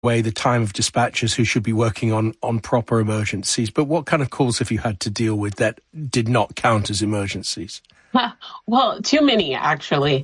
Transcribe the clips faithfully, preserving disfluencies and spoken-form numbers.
away the time of dispatchers who should be working on, on proper emergencies. But what kind of calls have you had to deal with that did not count as emergencies? Well, too many, actually.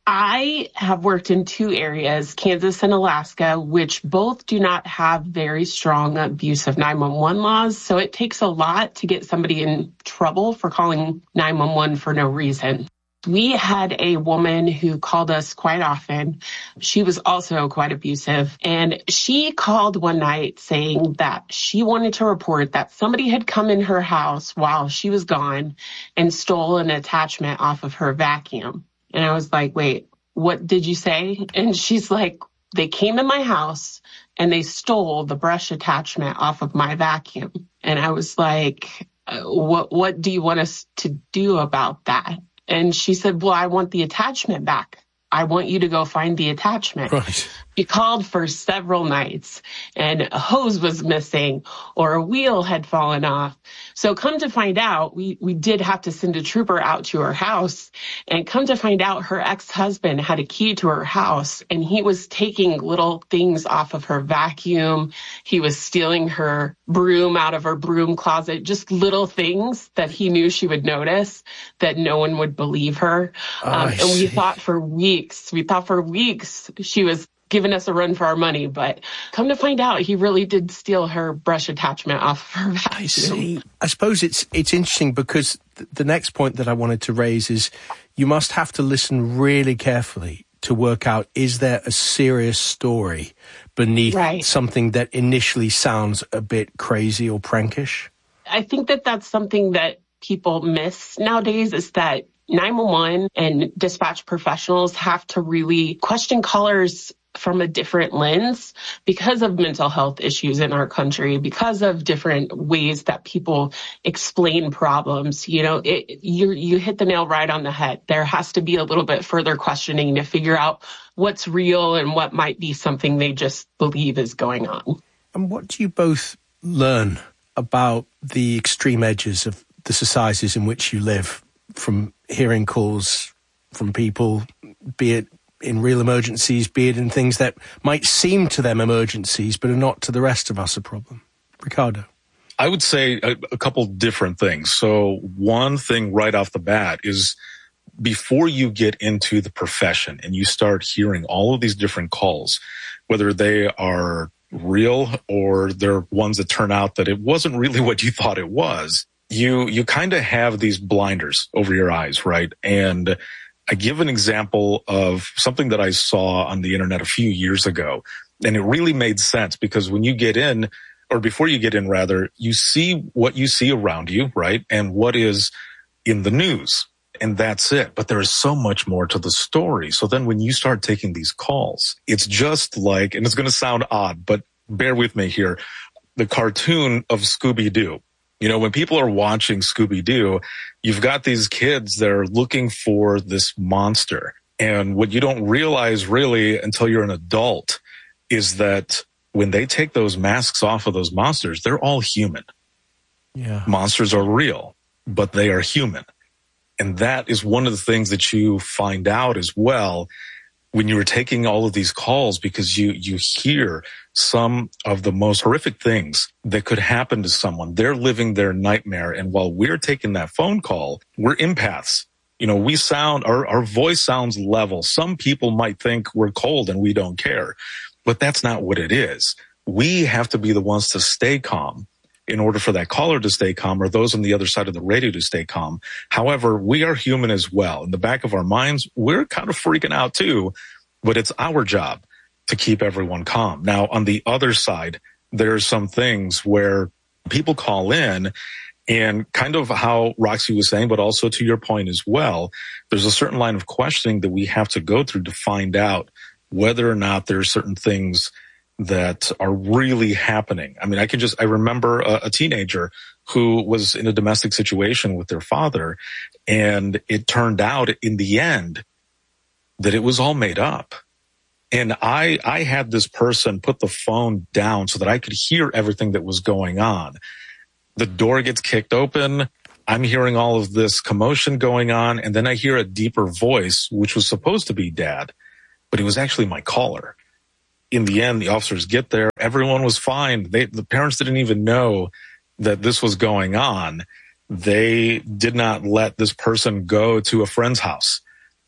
I have worked in two areas, Kansas and Alaska, which both do not have very strong abuse of nine one one laws. So it takes a lot to get somebody in trouble for calling nine one one for no reason. We had a woman who called us quite often. She was also quite abusive. And she called one night saying that she wanted to report that somebody had come in her house while she was gone and stole an attachment off of her vacuum. And I was like, wait, what did you say? And she's like, they came in my house and they stole the brush attachment off of my vacuum. And I was like, what, what do you want us to do about that? And she said, well, I want the attachment back. I want you to go find the attachment. Right. She called for several nights and a hose was missing or a wheel had fallen off. So come to find out, we, we did have to send a trooper out to her house, and come to find out her ex-husband had a key to her house and he was taking little things off of her vacuum. He was stealing her broom out of her broom closet, just little things that he knew she would notice that no one would believe her. Oh, um, and we thought for weeks, we thought for weeks she was giving us a run for our money, but come to find out, he really did steal her brush attachment off of her vacuum. I see. I suppose it's it's interesting because th- the next point that I wanted to raise is you must have to listen really carefully to work out, is there a serious story beneath right. something that initially sounds a bit crazy or prankish? I think that that's something that people miss nowadays, is that nine one one and dispatch professionals have to really question callers from a different lens because of mental health issues in our country, because of different ways that people explain problems. You know, it, you you hit the nail right on the head. There has to be a little bit further questioning to figure out what's real and what might be something they just believe is going on. And what do you both learn about the extreme edges of the societies in which you live from hearing calls from people, be it in real emergencies, be it in things that might seem to them emergencies, but are not to the rest of us a problem? Ricardo? I would say a, a couple different things. So one thing right off the bat is before you get into the profession and you start hearing all of these different calls, whether they are real or they're ones that turn out that it wasn't really what you thought it was, you, you kind of have these blinders over your eyes, right? And I give an example of something that I saw on the internet a few years ago, and it really made sense because when you get in, or before you get in rather, you see what you see around you, right? And what is in the news, and that's it. But there is so much more to the story. So then when you start taking these calls, it's just like, and it's going to sound odd, but bear with me here, the cartoon of Scooby-Doo. You know, when people are watching Scooby-Doo, you've got these kids that are looking for this monster. And what you don't realize really until you're an adult is that when they take those masks off of those monsters, they're all human. Yeah. Monsters are real, but they are human. And that is one of the things that you find out as well when you were taking all of these calls, because you, you hear some of the most horrific things that could happen to someone. They're living their nightmare. And while we're taking that phone call, we're empaths. You know, we sound, our, our voice sounds level. Some people might think we're cold and we don't care, but that's not what it is. We have to be the ones to stay calm in order for that caller to stay calm or those on the other side of the radio to stay calm. However, we are human as well. In the back of our minds, we're kind of freaking out too, but it's our job to keep everyone calm. Now, on the other side, there are some things where people call in and kind of how Roxy was saying, but also to your point as well, there's a certain line of questioning that we have to go through to find out whether or not there are certain things that are really happening. I mean, I can just, I remember a, a teenager who was in a domestic situation with their father, and it turned out in the end that it was all made up. And I, I had this person put the phone down so that I could hear everything that was going on. The door gets kicked open. I'm hearing all of this commotion going on. And then I hear a deeper voice, which was supposed to be Dad, but it was actually my caller. in the end, the officers get there. Everyone was fine. They, the parents didn't even know that this was going on. They did not let this person go to a friend's house,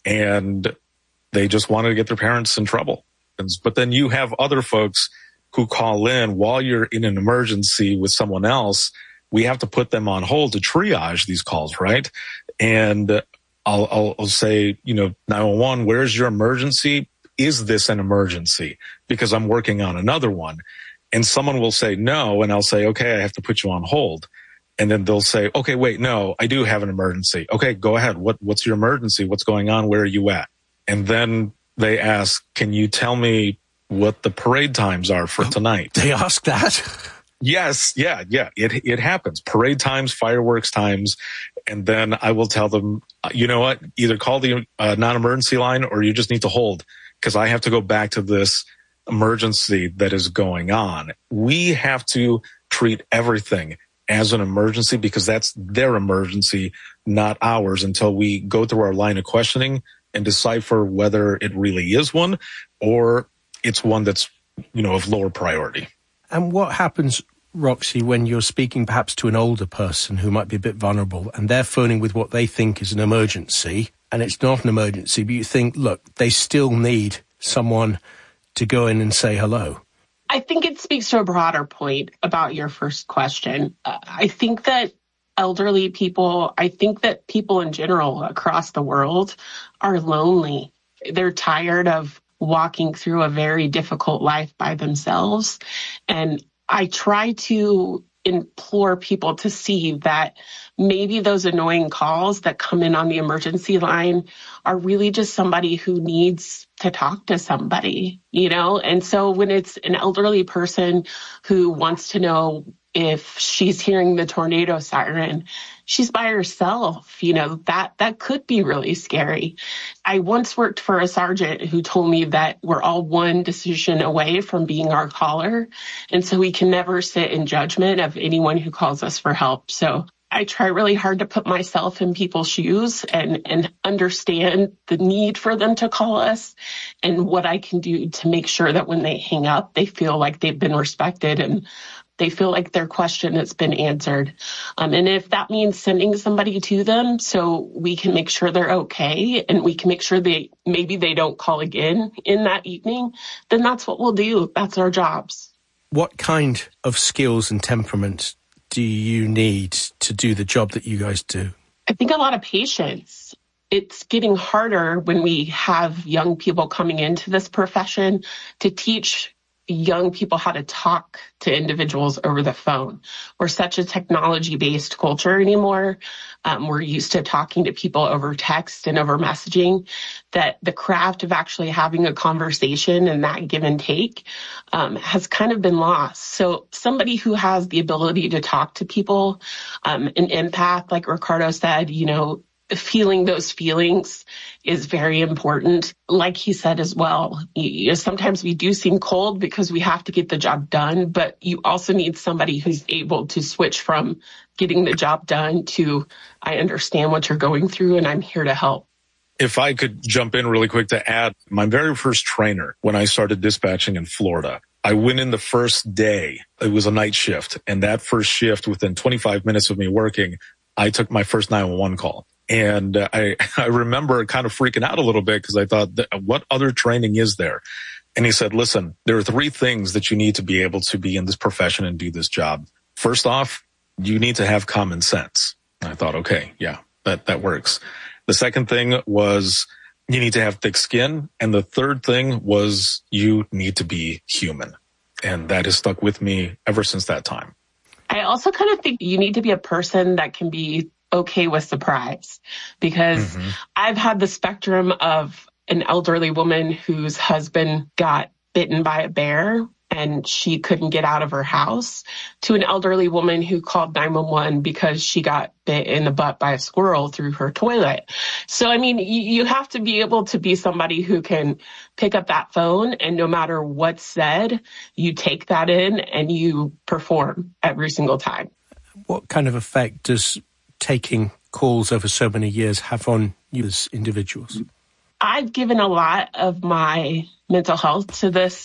and they just wanted to get their parents in trouble. But then you have other folks who call in while you're in an emergency with someone else. We have to put them on hold to triage these calls, right? And I'll, I'll, I'll say, you know, nine one one, where's your emergency? Is this an emergency? Because I'm working on another one. And someone will say no, and I'll say, okay, I have to put you on hold. And then they'll say, okay, wait, no, I do have an emergency. Okay, go ahead. What, what's your emergency? What's going on? Where are you at? And then they ask, can you tell me what the parade times are for tonight? They ask that? Yes, yeah, yeah. It it happens. Parade times, fireworks times, and then I will tell them, you know what? Either call the uh, non-emergency line, or you just need to hold, because I have to go back to this emergency that is going on. We have to treat everything as an emergency because that's their emergency, not ours, until we go through our line of questioning and decipher whether it really is one or it's one that's, you know, of lower priority. And what happens, Roxy, when you're speaking perhaps to an older person who might be a bit vulnerable and they're phoning with what they think is an emergency, and it's not an emergency, but you think, look, they still need someone to go in and say hello? I think it speaks to a broader point about your first question. Uh, I think that elderly people, I think that people in general across the world are lonely. They're tired of walking through a very difficult life by themselves. And I try to implore people to see that maybe those annoying calls that come in on the emergency line are really just somebody who needs to talk to somebody, you know? And so when it's an elderly person who wants to know if she's hearing the tornado siren, she's by herself, you know, that, that could be really scary. I once worked for a sergeant who told me that we're all one decision away from being our caller. And so we can never sit in judgment of anyone who calls us for help. So I try really hard to put myself in people's shoes and, and understand the need for them to call us and what I can do to make sure that when they hang up, they feel like they've been respected and they feel like their question has been answered. Um, and if that means sending somebody to them so we can make sure they're okay and we can make sure they maybe they don't call again in that evening, then that's what we'll do. That's our jobs. What kind of skills and temperament do you need to do the job that you guys do? I think a lot of patience. It's getting harder when we have young people coming into this profession to teach young people how to talk to individuals over the phone. We're such a technology-based culture anymore. Um, we're used to talking to people over text and over messaging that the craft of actually having a conversation and that give and take um, has kind of been lost. So somebody who has the ability to talk to people, um, an empath, like Ricardo said, you know, feeling those feelings is very important. Like he said as well, you know, sometimes we do seem cold because we have to get the job done, but you also need somebody who's able to switch from getting the job done to, I understand what you're going through and I'm here to help. If I could jump in really quick to add, my very first trainer when I started dispatching in Florida, I went in the first day. It was a night shift. And that first shift, within twenty-five minutes of me working, I took my first nine one one call. And uh, I, I remember kind of freaking out a little bit because I thought, what other training is there? And he said, listen, there are three things that you need to be able to be in this profession and do this job. First off, you need to have common sense. And I thought, okay, yeah, that, that works. The second thing was you need to have thick skin. And the third thing was you need to be human. And that has stuck with me ever since that time. I also kind of think you need to be a person that can be okay with surprise, because mm-hmm. I've had the spectrum of an elderly woman whose husband got bitten by a bear and she couldn't get out of her house, to an elderly woman who called nine one one because she got bit in the butt by a squirrel through her toilet. So, I mean, you, you have to be able to be somebody who can pick up that phone and no matter what's said, you take that in and you perform every single time. What kind of effect does taking calls over so many years have on you as individuals? I've given a lot of my mental health to this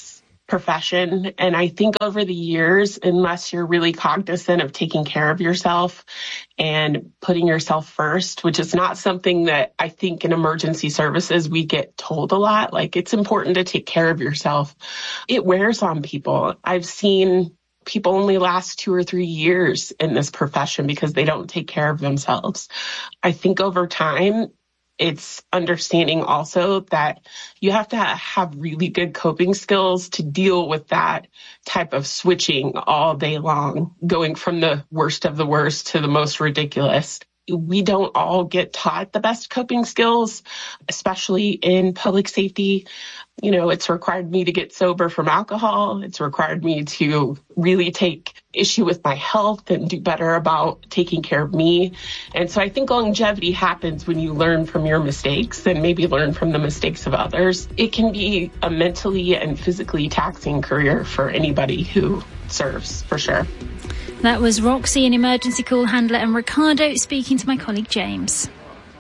profession. And I think over the years, unless you're really cognizant of taking care of yourself and putting yourself first, which is not something that I think in emergency services we get told a lot, like it's important to take care of yourself. It wears on people. I've seen people only last two or three years in this profession because they don't take care of themselves. I think over time, it's understanding also that you have to have really good coping skills to deal with that type of switching all day long, going from the worst of the worst to the most ridiculous. We don't all get taught the best coping skills, especially in public safety. You know, it's required me to get sober from alcohol. It's required me to really take issue with my health and do better about taking care of me. And so I think longevity happens when you learn from your mistakes and maybe learn from the mistakes of others. It can be a mentally and physically taxing career for anybody who serves, for sure. That was Roxy, an emergency call handler, and Ricardo speaking to my colleague James.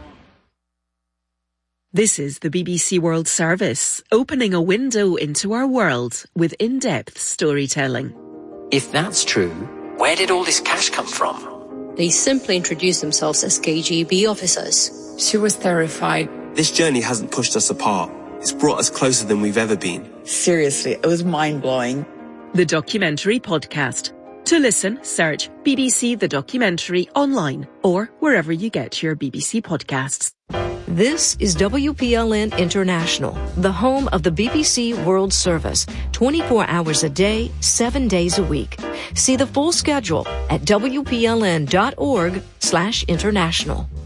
This is the B B C World Service, opening a window into our world with in-depth storytelling. If that's true, where did all this cash come from? They simply introduced themselves as K G B officers. She was terrified. This journey hasn't pushed us apart. It's brought us closer than we've ever been. Seriously, it was mind-blowing. The Documentary Podcast. To listen, search B B C The Documentary online or wherever you get your B B C podcasts. This is W P L N International, the home of the B B C World Service, twenty-four hours a day, seven days a week. See the full schedule at W P L N dot org slash international.